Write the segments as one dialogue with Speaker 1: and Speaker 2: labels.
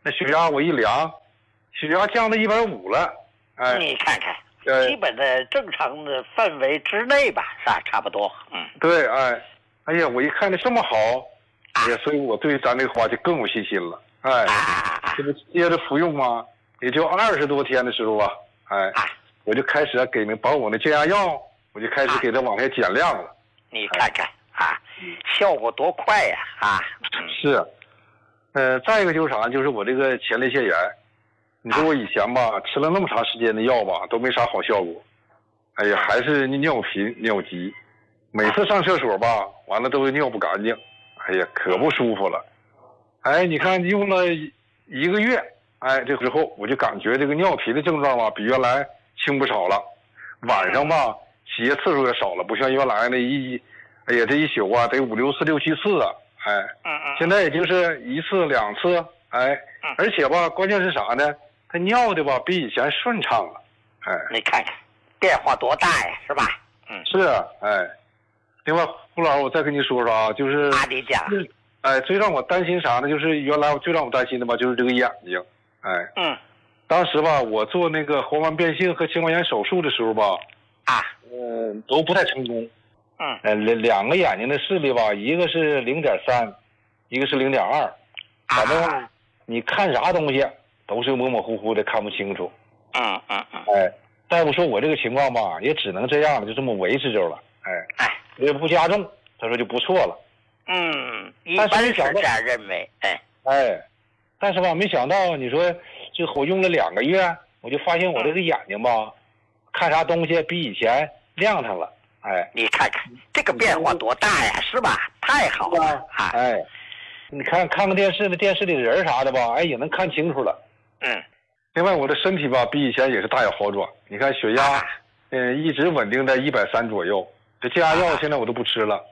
Speaker 1: 那血压我一量，血压降到150了。哎，
Speaker 2: 你看看，基本的正常的范围之内吧，是吧？差不多。
Speaker 1: 对，哎呀，我一看这么好，哎呀，所以我对咱这个话就更有信心了。哎，这不接着服用吗？也就20多天的时候吧，我就开始把我那降压药，我就开始给它往下减量了。
Speaker 2: 你看看效果多快呀！
Speaker 1: 是，再一个就是啥，就是我这个前列腺炎，你说我以前吧吃了那么长时间的药吧，都没啥好效果。哎呀，还是尿频尿急，每次上厕所吧，完了都尿不干净，哎呀，可不舒服了。哎，你看用了1个月，这之后我就感觉这个尿频的症状吧，比原来轻不少了。晚上吧，起夜次数也少了，不像原来那哎呀，这一宿啊得5、6次、6、7次啊，现在也就是1次、2次，而且吧，关键是啥呢？他尿的吧比以前顺畅了，
Speaker 2: 你看看变化多大呀，是吧？
Speaker 1: 是啊，另外胡老师，我再跟你说说啊，就是
Speaker 2: 你讲，
Speaker 1: 最让我担心啥呢？就是原来最让我担心的吧，就是这个眼睛，当时吧，我做那个黄斑变性和青光眼手术的时候吧，都不太成功。两个眼睛的视力吧，一个是0.3，一个是0.2，反正你看啥东西都是模模糊糊的，看不清楚。大夫说我这个情况吧，也只能这样了，就这么维持着了。也不加重，他说就不错了。
Speaker 2: 一般是这样认为。
Speaker 1: 但是吧，没想到你说这我用了2个月，我就发现我这个眼睛吧，看啥东西比以前亮堂了。
Speaker 2: 你看看这个变化多大呀，是吧？太好了。
Speaker 1: 你看个电视的电视里的人啥的吧，也能看清楚了。另外我的身体吧比以前也是大有好转。你看血压一直稳定在130左右，这降压药现在我都不吃了。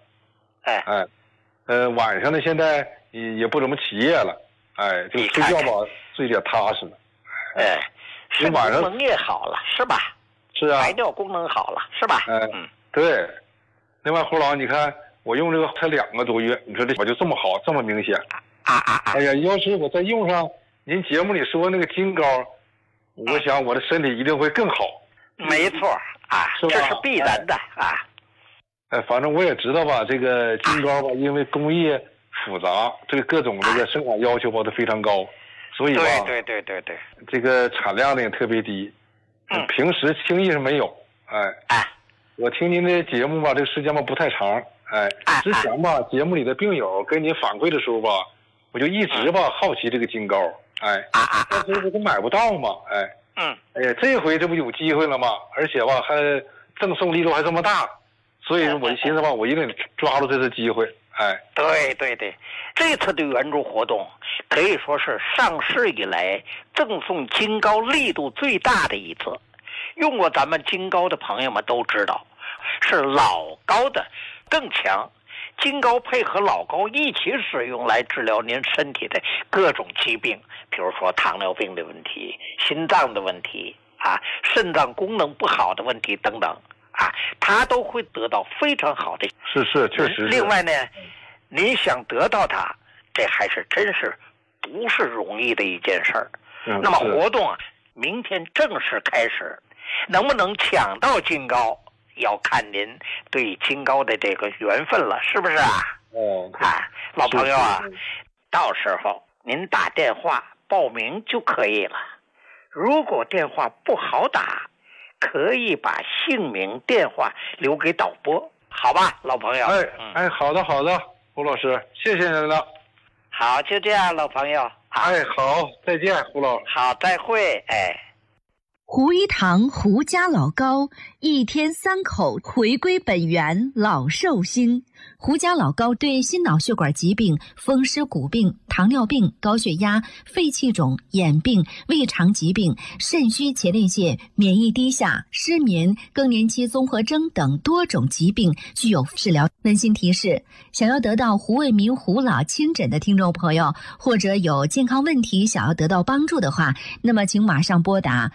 Speaker 1: 晚上呢现在也不怎么起夜了，就睡觉吧睡得踏实了。
Speaker 2: 肾功能也好了，是吧？
Speaker 1: 是啊，
Speaker 2: 排尿功能好了，是吧？
Speaker 1: 对。另外胡老，你看我用这个才2个多月，你说这我就这么好，这么明显。哎呀，要是我再用上您节目里说那个金膏，我想我的身体一定会更好。
Speaker 2: 没错这是必然的
Speaker 1: 反正我也知道吧，这个金膏吧，因为工艺复杂，这个各种这个生产要求吧都非常高，所以吧，
Speaker 2: 对，
Speaker 1: 这个产量呢也特别低，平时轻易是没有。我听您的节目吧，这个时间吧不太长，之前吧节目里的病友跟您反馈的时候吧，我就一直吧好奇这个金膏，但是我都买不到嘛，这回这不有机会了吗？而且吧还赠送力度还这么大，所以我就寻思吧，我一定抓住这次机会。
Speaker 2: 对，这次的援助活动可以说是上市以来赠送金膏力度最大的一次。用过咱们金膏的朋友们都知道，是老膏的更强。金膏配合老膏一起使用来治疗您身体的各种疾病，比如说糖尿病的问题、心脏的问题肾脏功能不好的问题等等它都会得到非常好的。
Speaker 1: 是，确实是。
Speaker 2: 另外呢，您想得到它，这还是真是不是容易的一件事儿。那么活动明天正式开始，能不能抢到金膏，要看您对金膏的这个缘分了，是不是老朋友到时候您打电话报名就可以了。如果电话不好打，可以把姓名电话留给导播，好吧，老朋友。
Speaker 1: 好的，胡老师，谢谢您了。
Speaker 2: 好，就这样，老朋友。
Speaker 1: 好，再见，胡老师。
Speaker 2: 好，再会。
Speaker 3: 胡一堂胡家老膏，一天3口，回归本源，老寿星。胡家老膏对心脑血管疾病、风湿骨病、糖尿病、高血压、肺气肿、眼病、胃肠疾病、肾虚前列腺、免疫低下、失眠、更年期综合征等多种疾病具有治疗。温馨提示：想要得到胡卫民胡老亲诊的听众朋友，或者有健康问题想要得到帮助的话，那么请马上拨打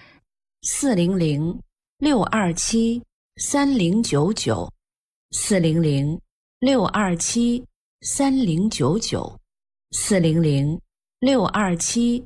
Speaker 4: 400-627-3099 400-627-3099 400-627